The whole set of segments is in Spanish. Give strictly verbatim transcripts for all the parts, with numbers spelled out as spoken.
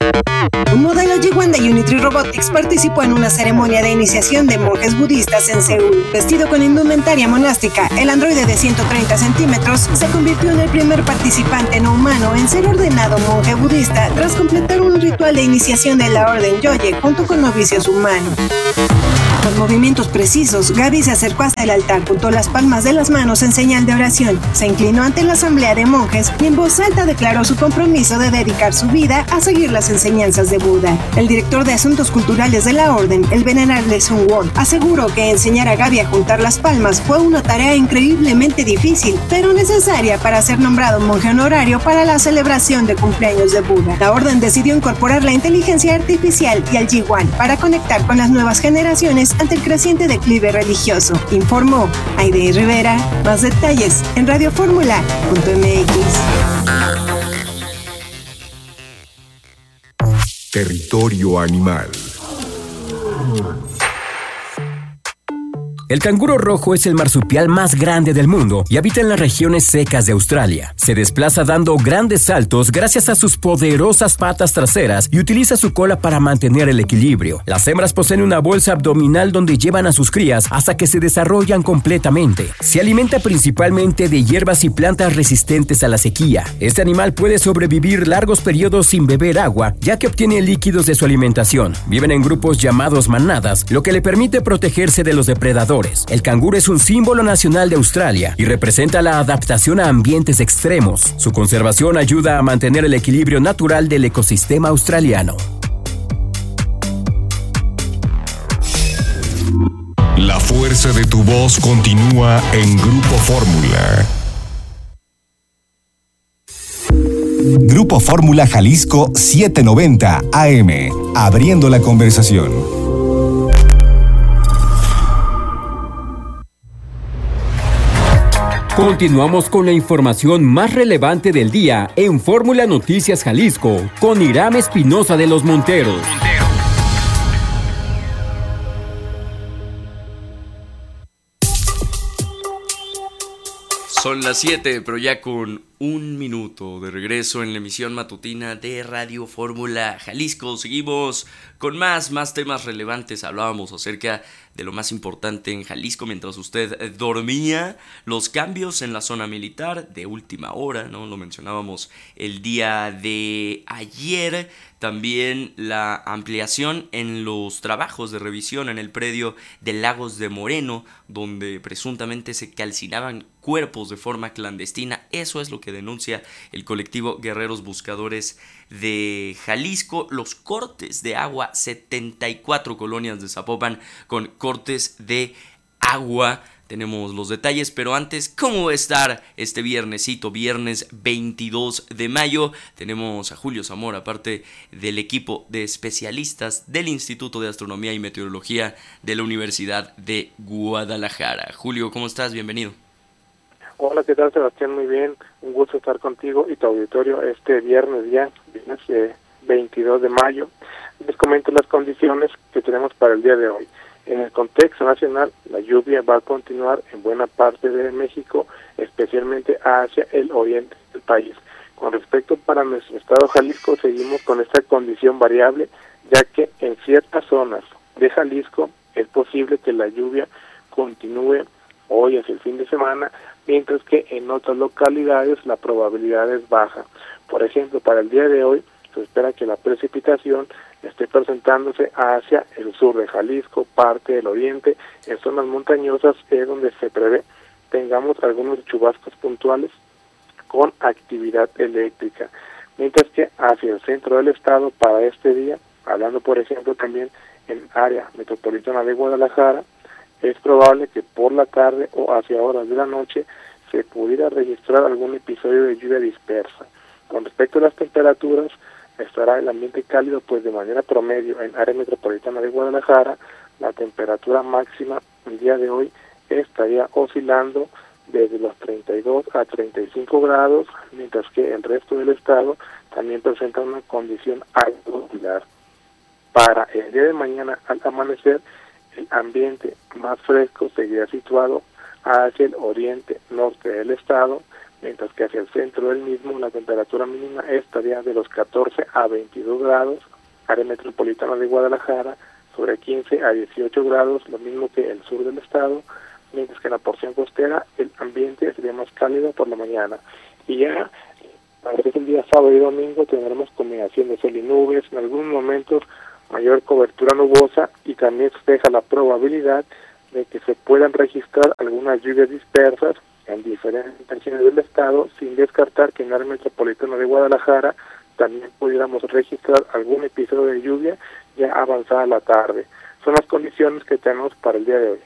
Un modelo Jiwan de Unitree Robotics participó en una ceremonia de iniciación de monjes budistas en Seúl. Vestido con indumentaria monástica, el androide de ciento treinta centímetros se convirtió en el primer participante no humano en ser ordenado monje budista tras completar un ritual de iniciación de la orden Yoye junto con novicios humanos. Con movimientos precisos, Gaby se acercó hasta el altar, juntó las palmas de las manos en señal de oración, se inclinó ante la asamblea de monjes y en voz alta declaró su compromiso de dedicar su vida a seguir las enseñanzas de Buda. El director de Asuntos Culturales de la Orden, el venerable Sun Won, aseguró que enseñar a Gaby a juntar las palmas fue una tarea increíblemente difícil, pero necesaria para ser nombrado monje honorario para la celebración de cumpleaños de Buda. La Orden decidió incorporar la inteligencia artificial y al Jiwan para conectar con las nuevas generaciones ante el creciente declive religioso, informó Aide Rivera. Más detalles en radio fórmula punto eme equis. Territorio animal. El canguro rojo es el marsupial más grande del mundo y habita en las regiones secas de Australia. Se desplaza dando grandes saltos gracias a sus poderosas patas traseras y utiliza su cola para mantener el equilibrio. Las hembras poseen una bolsa abdominal donde llevan a sus crías hasta que se desarrollan completamente. Se alimenta principalmente de hierbas y plantas resistentes a la sequía. Este animal puede sobrevivir largos periodos sin beber agua, ya que obtiene líquidos de su alimentación. Viven en grupos llamados manadas, lo que le permite protegerse de los depredadores. El canguro es un símbolo nacional de Australia y representa la adaptación a ambientes extremos. Su conservación ayuda a mantener el equilibrio natural del ecosistema australiano. La fuerza de tu voz continúa en Grupo Fórmula. Grupo Fórmula Jalisco setecientos noventa A M, abriendo la conversación. Continuamos con la información más relevante del día en Fórmula Noticias Jalisco con Iram Espinosa de los Monteros. Son las siete, pero ya con un minuto de regreso en la emisión matutina de Radio Fórmula Jalisco. Seguimos con más, más temas relevantes. Hablábamos acerca de lo más importante en Jalisco mientras usted dormía, los cambios en la zona militar de última hora, ¿no? Lo mencionábamos el día de ayer. También la ampliación en los trabajos de revisión en el predio de Lagos de Moreno, donde presuntamente se calcinaban cuerpos de forma clandestina. Eso es lo que denuncia el colectivo Guerreros Buscadores de Jalisco. Los cortes de agua, setenta y cuatro colonias de Zapopan con cortes de agua. Tenemos los detalles, pero antes, ¿cómo va a estar este viernesito? Viernes veintidós de mayo. Tenemos a Julio Zamora, parte del equipo de especialistas del Instituto de Astronomía y Meteorología de la Universidad de Guadalajara. Julio, ¿cómo estás? Bienvenido. Hola, ¿qué tal, Sebastián? Muy bien, un gusto estar contigo y tu auditorio este viernes ya, viernes eh, veintidós de mayo. Les comento las condiciones que tenemos para el día de hoy. En el contexto nacional, la lluvia va a continuar en buena parte de México, especialmente hacia el oriente del país. Con respecto para nuestro estado Jalisco, seguimos con esta condición variable, ya que en ciertas zonas de Jalisco es posible que la lluvia continúe hoy hacia el fin de semana, mientras que en otras localidades la probabilidad es baja. Por ejemplo, para el día de hoy se espera que la precipitación esté presentándose hacia el sur de Jalisco, parte del oriente, en zonas montañosas es donde se prevé tengamos algunos chubascos puntuales con actividad eléctrica, mientras que hacia el centro del estado para este día, hablando por ejemplo también en área metropolitana de Guadalajara, es probable que por la tarde o hacia horas de la noche se pudiera registrar algún episodio de lluvia dispersa. Con respecto a las temperaturas, estará el ambiente cálido pues de manera promedio en área metropolitana de Guadalajara. La temperatura máxima el día de hoy estaría oscilando desde los treinta y dos a treinta y cinco grados, mientras que el resto del estado también presenta una condición algo similar. Para el día de mañana al amanecer, el ambiente más fresco seguirá situado hacia el oriente norte del estado, mientras que hacia el centro del mismo la temperatura mínima estaría de los catorce a veintidós grados, área metropolitana de Guadalajara sobre quince a dieciocho grados, lo mismo que el sur del estado, mientras que en la porción costera el ambiente sería más cálido por la mañana. Y ya a veces el día sábado y domingo tendremos combinación de sol y nubes, en algunos momentos mayor cobertura nubosa, y también se deja la probabilidad de que se puedan registrar algunas lluvias dispersas en diferentes regiones del estado, sin descartar que en el área metropolitana de Guadalajara también pudiéramos registrar algún episodio de lluvia ya avanzada la tarde. Son las condiciones que tenemos para el día de hoy.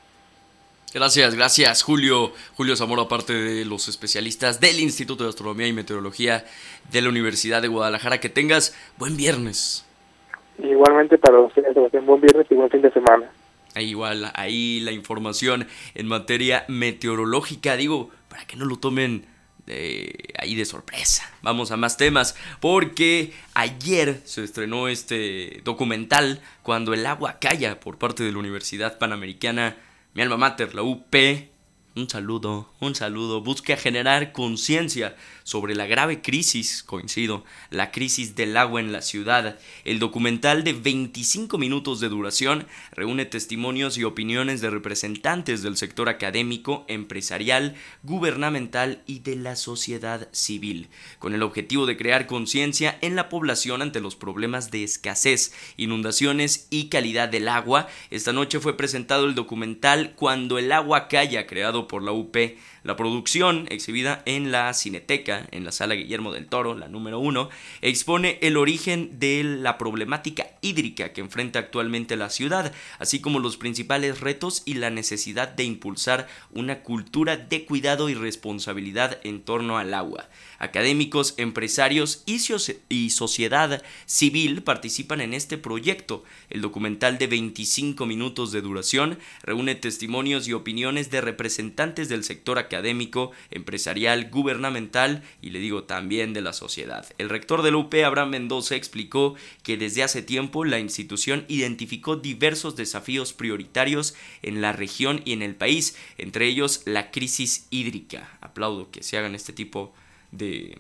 Gracias, gracias Julio. Julio Zamora, parte de los especialistas del Instituto de Astronomía y Meteorología de la Universidad de Guadalajara. Que tengas buen viernes. Igualmente para ustedes, Sebastián, buen viernes y buen fin de semana. Igual, ahí la información en materia meteorológica, digo, para que no lo tomen de, ahí de sorpresa. Vamos a más temas, porque ayer se estrenó este documental, Cuando el agua calla, por parte de la Universidad Panamericana, mi alma mater, la U P. Un saludo, un saludo. Busca generar conciencia sobre la grave crisis, coincido, la crisis del agua en la ciudad. El documental de veinticinco minutos de duración reúne testimonios y opiniones de representantes del sector académico, empresarial, gubernamental y de la sociedad civil, con el objetivo de crear conciencia en la población ante los problemas de escasez, inundaciones y calidad del agua. Esta noche fue presentado el documental Cuando el agua calla, creado por la U P. La producción, exhibida en la Cineteca, en la Sala Guillermo del Toro, la número uno, expone el origen de la problemática hídrica que enfrenta actualmente la ciudad, así como los principales retos y la necesidad de impulsar una cultura de cuidado y responsabilidad en torno al agua. Académicos, empresarios y, so- y sociedad civil participan en este proyecto. El documental de veinticinco minutos de duración reúne testimonios y opiniones de representantes del sector académico, empresarial, gubernamental y le digo también de la sociedad. El rector de la U P, Abraham Mendoza, explicó que desde hace tiempo la institución identificó diversos desafíos prioritarios en la región y en el país, entre ellos la crisis hídrica. Aplaudo que se hagan este tipo de,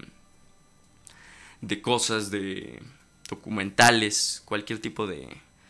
de cosas, de documentales, cualquier tipo de,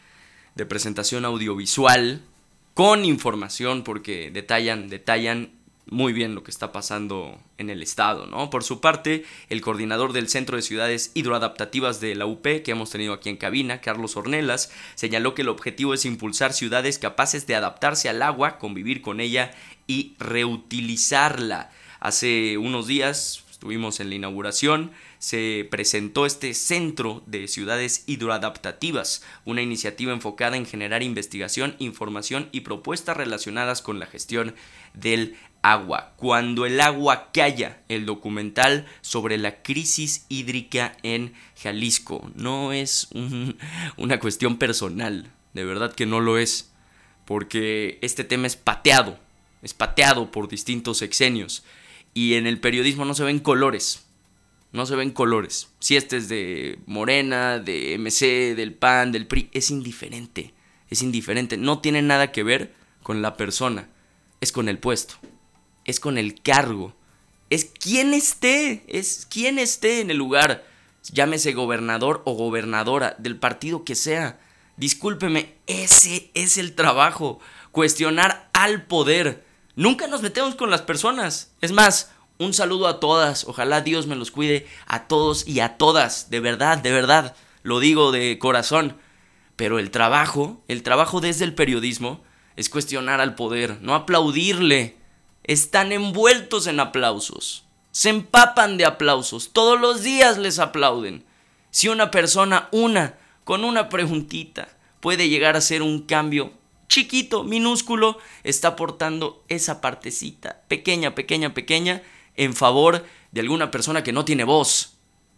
de presentación audiovisual con información, porque detallan, detallan muy bien lo que está pasando en el estado, ¿no? Por su parte, el coordinador del Centro de Ciudades Hidroadaptativas de la U P, que hemos tenido aquí en cabina, Carlos Ornelas, señaló que el objetivo es impulsar ciudades capaces de adaptarse al agua, convivir con ella y reutilizarla. Hace unos días estuvimos en la inauguración, se presentó este Centro de Ciudades Hidroadaptativas, una iniciativa enfocada en generar investigación, información y propuestas relacionadas con la gestión del agua. Cuando el agua calla, el documental sobre la crisis hídrica en Jalisco. No es un, una cuestión personal, de verdad que no lo es, porque este tema es pateado, es pateado por distintos sexenios, y en el periodismo no se ven colores. No se ven colores. Si este es de Morena, de M C, del P A N, del P R I, es indiferente. Es indiferente. No tiene nada que ver con la persona. Es con el puesto. Es con el cargo. Es quien esté. Es quien esté en el lugar. Llámese gobernador o gobernadora del partido que sea. Discúlpeme, ese es el trabajo. Cuestionar al poder. Nunca nos metemos con las personas. Es más, un saludo a todas, ojalá Dios me los cuide a todos y a todas, de verdad, de verdad, lo digo de corazón. Pero el trabajo, el trabajo desde el periodismo es cuestionar al poder, no aplaudirle. Están envueltos en aplausos, se empapan de aplausos, todos los días les aplauden. Si una persona, una, con una preguntita, puede llegar a ser un cambio chiquito, minúsculo, está aportando esa partecita, pequeña, pequeña, pequeña, en favor de alguna persona que no tiene voz.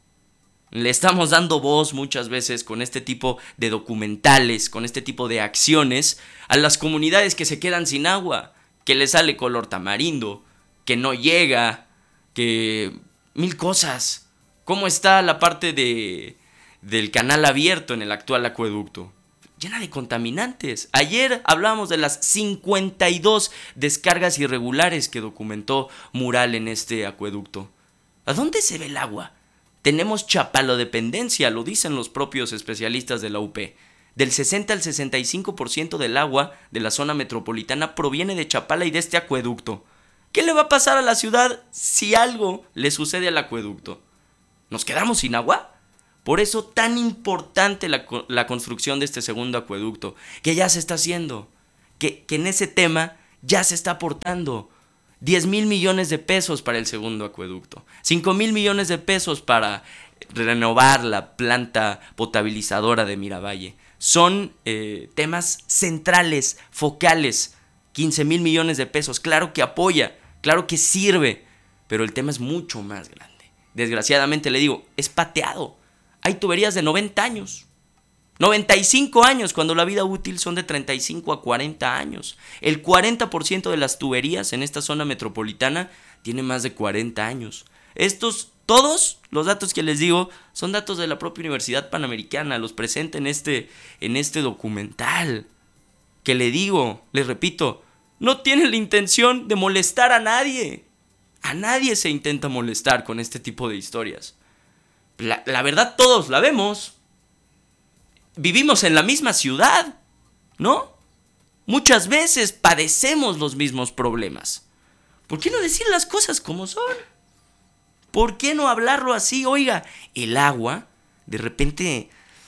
Le estamos dando voz muchas veces con este tipo de documentales, con este tipo de acciones, a las comunidades que se quedan sin agua, que les sale color tamarindo, que no llega, que mil cosas. ¿Cómo está la parte de, del canal abierto en el actual acueducto? llena de contaminantes. Ayer hablábamos de las cincuenta y dos descargas irregulares que documentó Mural en este acueducto. ¿A dónde se ve el agua? Tenemos chapalodependencia, lo dicen los propios especialistas de la U P. Del sesenta al sesenta y cinco por ciento del agua de la zona metropolitana proviene de Chapala y de este acueducto. ¿Qué le va a pasar a la ciudad si algo le sucede al acueducto? ¿Nos quedamos sin agua? Por eso tan importante la, la construcción de este segundo acueducto, que ya se está haciendo, que, que en ese tema ya se está aportando diez mil millones de pesos para el segundo acueducto, cinco mil millones de pesos para renovar la planta potabilizadora de Miravalle. Son eh, temas centrales, focales, quince mil millones de pesos, claro que apoya, claro que sirve, pero el tema es mucho más grande. Desgraciadamente le digo, es pateado. Hay tuberías de noventa años, noventa y cinco años, cuando la vida útil son de treinta y cinco a cuarenta años. El cuarenta por ciento de las tuberías en esta zona metropolitana tiene más de cuarenta años. Estos, todos los datos que les digo, son datos de la propia Universidad Panamericana, los presenta en este, en este documental. Que le digo, les repito, no tiene la intención de molestar a nadie. A nadie se intenta molestar con este tipo de historias. La, la verdad todos la vemos. Vivimos en la misma ciudad, ¿no? Muchas veces padecemos los mismos problemas. ¿Por qué no decir las cosas como son? ¿Por qué no hablarlo así? Oiga, el agua, de repente,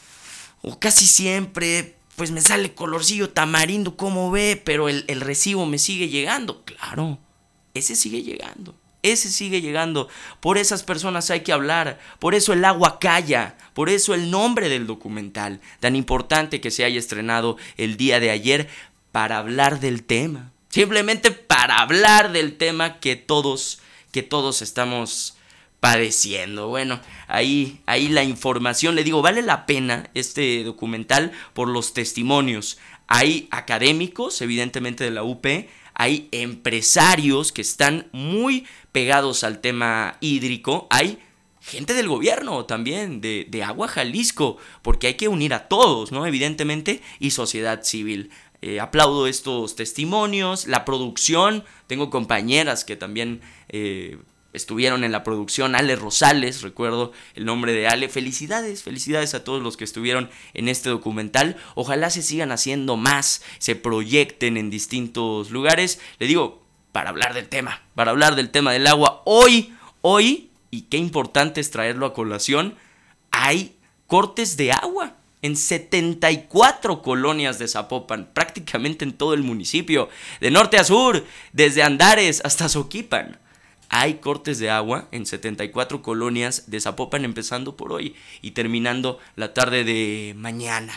o casi siempre, pues me sale colorcillo tamarindo, como ve, pero el, el recibo me sigue llegando. Claro, ese sigue llegando. Ese sigue llegando. Por esas personas hay que hablar. Por eso el agua calla. Por eso el nombre del documental, tan importante que se haya estrenado el día de ayer, para hablar del tema. Simplemente para hablar del tema que todos, que todos estamos padeciendo. Bueno, ahí, ahí la información. Le digo, vale la pena este documental por los testimonios. Hay académicos, evidentemente de la U P, hay empresarios que están muy pegados al tema hídrico, hay gente del gobierno también, de, de Agua Jalisco, porque hay que unir a todos, ¿no? Evidentemente, y sociedad civil. Eh, aplaudo estos testimonios, la producción, tengo compañeras que también eh, estuvieron en la producción, Ale Rosales, recuerdo el nombre de Ale. Felicidades, felicidades a todos los que estuvieron en este documental. Ojalá se sigan haciendo más, se proyecten en distintos lugares. Le digo, para hablar del tema, para hablar del tema del agua. Hoy, hoy, y qué importante es traerlo a colación, hay cortes de agua en setenta y cuatro colonias de Zapopan, prácticamente en todo el municipio, de norte a sur, desde Andares hasta Soquipan. Hay cortes de agua en setenta y cuatro colonias de Zapopan, empezando por hoy y terminando la tarde de mañana.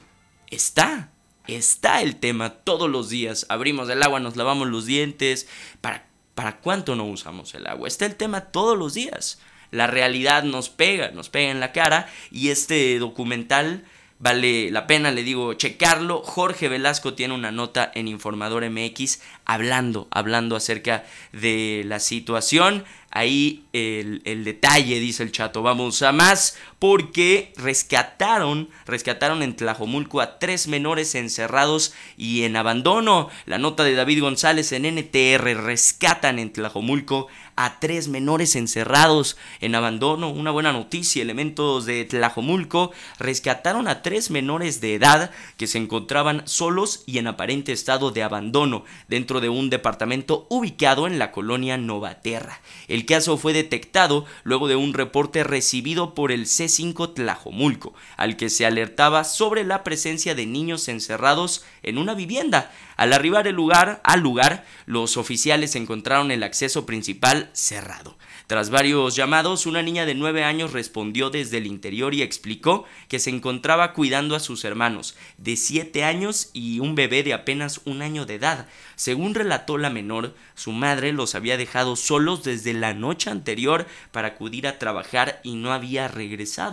Está, está el tema todos los días. Abrimos el agua, nos lavamos los dientes. ¿Para, para cuánto no usamos el agua? Está el tema todos los días. La realidad nos pega, nos pega en la cara, y este documental vale la pena, le digo, checarlo. Jorge Velasco tiene una nota en Informador M X hablando, hablando acerca de la situación. Ahí el, el detalle, dice el Chato, vamos a más, porque rescataron, rescataron en Tlajomulco a tres menores encerrados y en abandono. La nota de David González en N T R, rescatan en Tlajomulco a tres menores encerrados en abandono. Una buena noticia, elementos de Tlajomulco rescataron a tres menores de edad que se encontraban solos y en aparente estado de abandono dentro de un departamento ubicado en la colonia Novaterra. El caso fue detectado luego de un reporte recibido por el C cinco Tlajomulco, al que se alertaba sobre la presencia de niños encerrados en una vivienda. Al arribar el lugar, al lugar, los oficiales encontraron el acceso principal cerrado. Tras varios llamados, una niña de nueve años respondió desde el interior y explicó que se encontraba cuidando a sus hermanos de siete años y un bebé de apenas un año de edad. Según relató la menor, su madre los había dejado solos desde la noche anterior para acudir a trabajar y no había regresado.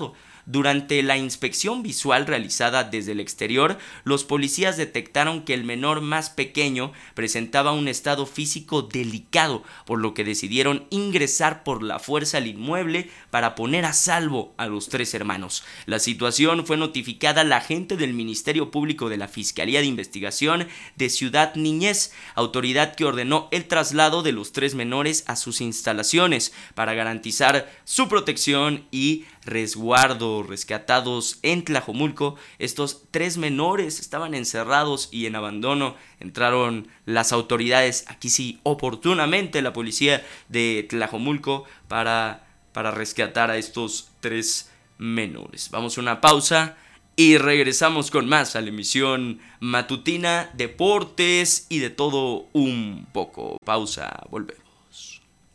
Durante la inspección visual realizada desde el exterior, los policías detectaron que el menor más pequeño presentaba un estado físico delicado, por lo que decidieron ingresar por la fuerza al inmueble para poner a salvo a los tres hermanos. La situación fue notificada al agente del Ministerio Público de la Fiscalía de Investigación de Ciudad Niñez, autoridad que ordenó el traslado de los tres menores a sus instalaciones para garantizar su protección y resguardo. Rescatados en Tlajomulco, estos tres menores estaban encerrados y en abandono. Entraron las autoridades, aquí sí, oportunamente la policía de Tlajomulco para, para rescatar a estos tres menores. Vamos a una pausa y regresamos con más a la emisión matutina, deportes y de todo un poco. Pausa, volvemos.